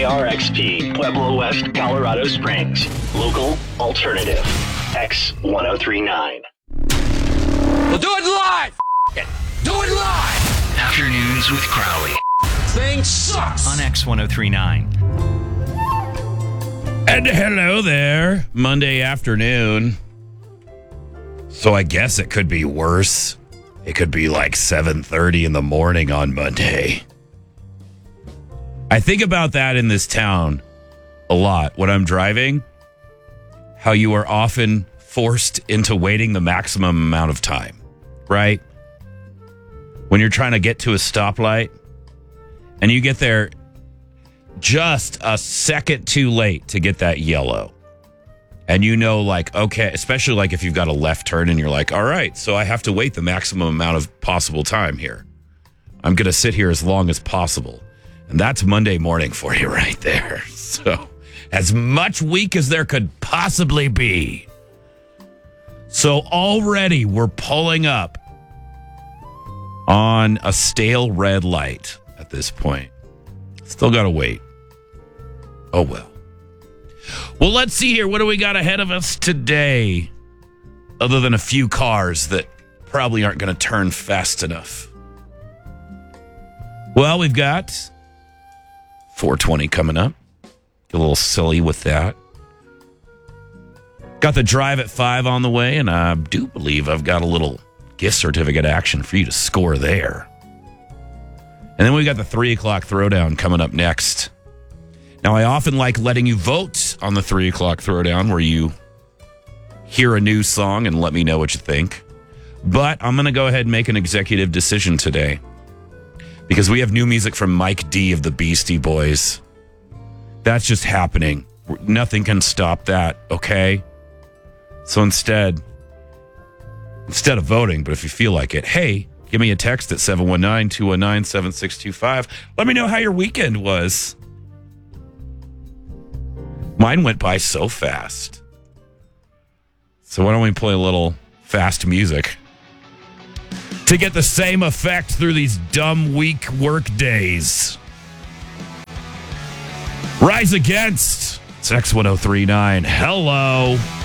KRXP, Pueblo West, Colorado Springs. Local alternative. X1039. We'll do it live! Do it live! Afternoons with Crowley. Thing sucks! On X1039. And hello there. Monday afternoon. So I guess it could be worse. It could be like 7:30 in the morning on Monday. I think about that in this town a lot when I'm driving. How you are often forced into waiting the maximum amount of time, right? When you're trying to get to a stoplight and you get there just a second too late to get that yellow. And you know, like, okay, especially like if you've got a left turn and you're like, all right, so I have to wait the maximum amount of possible time here. I'm going to sit here as long as possible. And that's Monday morning for you right there. So as much week as there could possibly be. So already we're pulling up on a stale red light at this point. Still got to wait. Oh, well. Well, let's see here. What do we got ahead of us today? Other than a few cars that probably aren't going to turn fast enough. Well, we've got 420 coming up. Get a little silly with that. Got the drive at 5 on the way, and I do believe I've got a little gift certificate action for you to score there. And then we got the 3 o'clock throwdown coming up next. Now, I often like letting you vote on the 3 o'clock throwdown where you hear a new song and let me know what you think. But I'm going to go ahead and make an executive decision today because we have new music from Mike D of the Beastie Boys. That's just happening. Nothing can stop that, okay? So instead of voting, but if you feel like it, hey, give me a text at 719-219-7625. Let me know how your weekend was. Mine went by so fast. So why don't we play a little fast music to get the same effect through these dumb week work days. Rise Against. It's X1039. Hello.